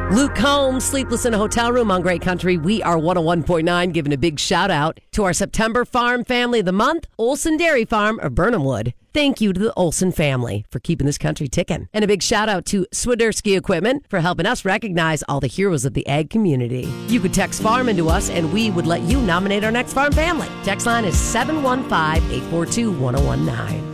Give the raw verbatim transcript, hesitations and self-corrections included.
Luke Combs, Sleepless in a Hotel Room on Great Country. We are one oh one point nine, giving a big shout out to our September Farm Family of the Month, Olson Dairy Farm of Burnham Wood. Thank you to the Olson family for keeping this country ticking. And a big shout out to Swiderski Equipment for helping us recognize all the heroes of the ag community. You could text farm into us and we would let you nominate our next farm family. Text line is seven one five, eight four two, one oh one nine.